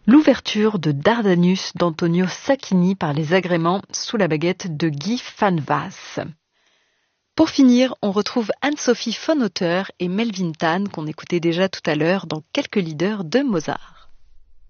l'ouverture de Dardanus d'Antonio Sacchini par les agréments sous la baguette de Guy van Waas. Pour finir, on retrouve Anne-Sophie von Otter et Melvin Tan qu'on écoutait déjà tout à l'heure dans quelques leaders de Mozart.